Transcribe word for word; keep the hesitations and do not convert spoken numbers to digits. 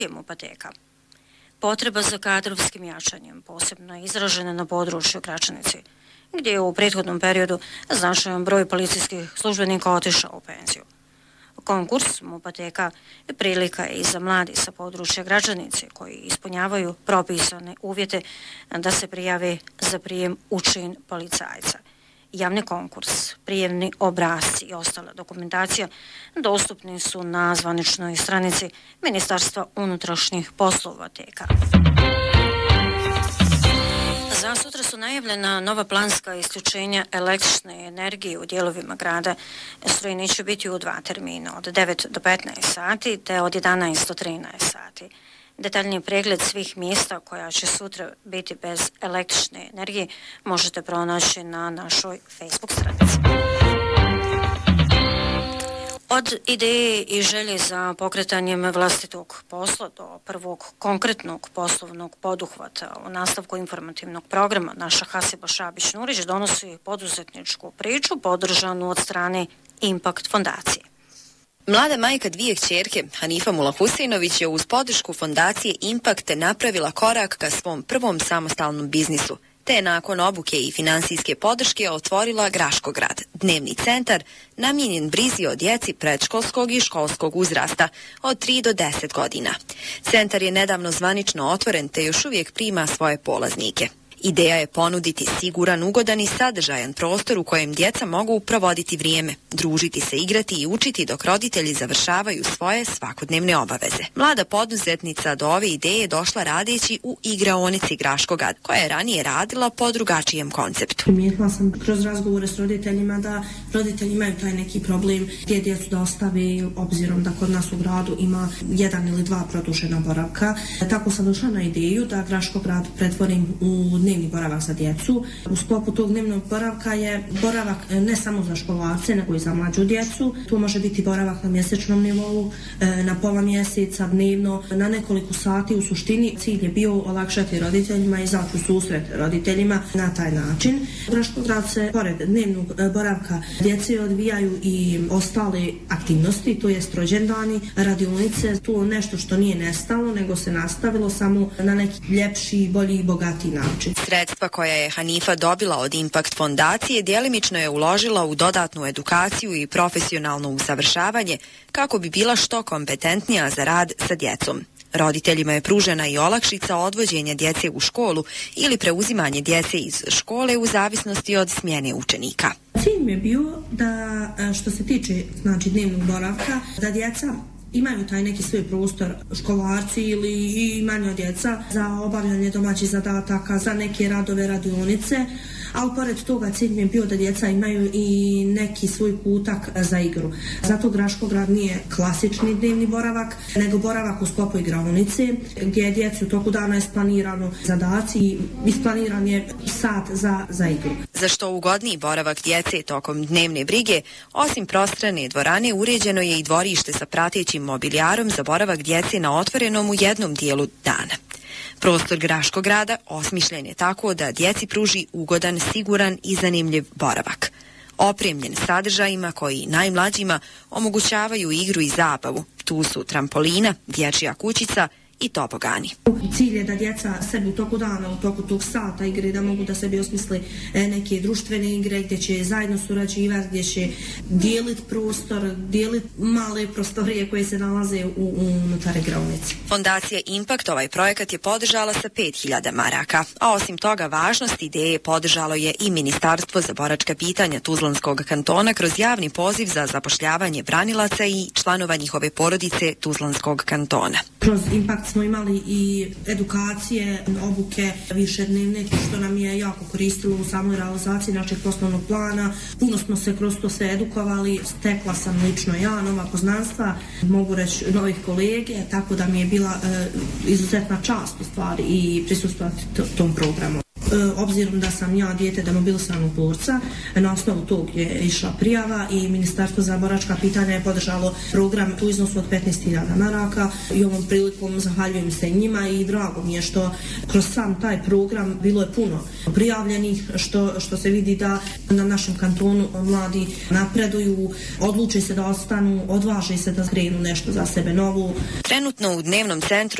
Mupateka. Potreba za kadrovskim jačanjem posebno je izražena na području Gračanice, gdje je u prethodnom periodu značajan broj policijskih službenika otišao u penziju. Konkurs Mupateka je prilika i za mladi sa područja Gračanice koji ispunjavaju propisane uvjete da se prijave za prijem u čin policajca. Javni konkurs, prijemni obrasci i ostala dokumentacija dostupni su na zvaničnoj stranici Ministarstva unutrašnjih poslova T K. Za sutra su najavljena nova planska isključenja električne energije u dijelovima grada. Struja će biti u dva termina, od devet do petnaest sati te od jedanaest do trinaest sati. Detaljniji pregled svih mjesta koja će sutra biti bez električne energije možete pronaći na našoj Facebook stranici. Od ideje i želje za pokretanjem vlastitog posla do prvog konkretnog poslovnog poduhvata u nastavku informativnog programa naša Hasiba Šabić-Nurić donosi poduzetničku priču podržanu od strane Impact fondacije. Mlada majka dvije kćerke, Hanifa Mula-Huseinović, je uz podršku fondacije Impact napravila korak ka svom prvom samostalnom biznisu, te je nakon obuke i finansijske podrške otvorila Graškograd, dnevni centar namijenjen brizi o djeci predškolskog i školskog uzrasta od tri do deset godina. Centar je nedavno zvanično otvoren te još uvijek prima svoje polaznike. Ideja je ponuditi siguran, ugodan i sadržajan prostor u kojem djeca mogu provoditi vrijeme, družiti se, igrati i učiti dok roditelji završavaju svoje svakodnevne obaveze. Mlada poduzetnica do ove ideje došla radeći u igraonici Graškograd, koja je ranije radila po drugačijem konceptu. Primijetila sam kroz razgovore s roditeljima da roditelji imaju taj neki problem gdje djecu da ostave, obzirom da kod nas u gradu ima jedan ili dva produžena boravka. Tako sam došla na ideju da Graškograd pretvorim u dnevni boravak za djecu. U sklopu tog dnevnog boravka je boravak ne samo za školarce, nego i za mlađu djecu. Tu može biti boravak na mjesečnom nivou, na pola mjeseca, dnevno, na nekoliko sati. U suštini cilj je bio olakšati roditeljima i izaći u susret roditeljima na taj način. U Graškograd se pored dnevnog boravka djece odvijaju i ostale aktivnosti, to jest rođendani, radionice, tu nešto što nije nestalo, nego se nastavilo samo na neki ljepši, bolji i bogatiji način. Sredstva koja je Hanifa dobila od Impact fondacije djelimično je uložila u dodatnu edukaciju i profesionalno usavršavanje kako bi bila što kompetentnija za rad sa djecom. Roditeljima je pružena i olakšica odvođenja djece u školu ili preuzimanje djece iz škole u zavisnosti od smjene učenika. Cilj mi je bio da, što se tiče znači, dnevnog boravka, da djeca imaju taj neki svoj prostor, školarci ili i manja djeca, za obavljanje domaćih zadataka, za neke radove, radionice, ali pored toga cilj mi je bio da djeca imaju i neki svoj kutak za igru. Zato Graškograd nije klasični dnevni boravak, nego boravak u sklopu igraonice, gdje je djeci u toku dana isplanirano zadaci i isplaniran je sat za, za igru. Za što ugodniji boravak djece tokom dnevne brige, osim prostrane dvorane, uređeno je i dvorište sa pratećim mobilijarom za boravak djece na otvorenom u jednom dijelu dana. Prostor Graškograda osmišljen je tako da djeci pruži ugodan, siguran i zanimljiv boravak. Opremljen sadržajima koji najmlađima omogućavaju igru i zabavu. Tu su trampolina, dječja kućica i tobogani. Cilj je da djeca sebi u toku dana, u toku tog sata igre, da mogu da sebi osmisle neke društvene igre gdje će zajedno surađivati, gdje će dijeliti prostor, dijeliti male prostorije koje se nalaze u, unutar igraonice. Fondacija Impact ovaj projekat je podržala sa pet hiljada maraka, a osim toga važnost ideje podržalo je i Ministarstvo za boračka pitanja Tuzlanskog kantona kroz javni poziv za zapošljavanje branilaca i članova njihove porodice Tuzlanskog kantona. Kroz Impact smo imali i edukacije, obuke višednevne, što nam je jako koristilo u samoj realizaciji našeg poslovnog plana. Puno smo se kroz to sve edukovali, stekla sam lično ja nova poznanstva, mogu reći novih kolege, tako da mi je bila e, izuzetna čast u stvari i prisustvovati tom programu. obzirom da sam ja dijete demobilisanog borca, na osnovu tog je išla prijava i Ministarstvo za boračka pitanja je podržalo program u iznosu od petnaest hiljada maraka i ovom prilikom zahvaljujem se njima i drago mi je što kroz sam taj program bilo je puno prijavljenih, što, što se vidi da na našem kantonu mladi napreduju, odluče se da ostanu, odvaže se da krenu nešto za sebe novo. Trenutno u dnevnom centru